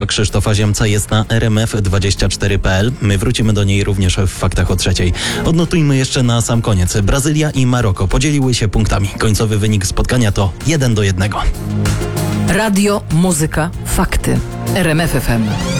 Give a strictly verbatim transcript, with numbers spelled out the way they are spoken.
Krzysztofa Ziemca jest na r m f dwadzieścia cztery kropka p l. My wrócimy do niej również w faktach o trzeciej. Odnotujmy jeszcze na sam koniec. Brazylia i Maroko podzieliły się punktami. Końcowy wynik spotkania to jeden do jednego. Radio, muzyka, fakty. R M F F M.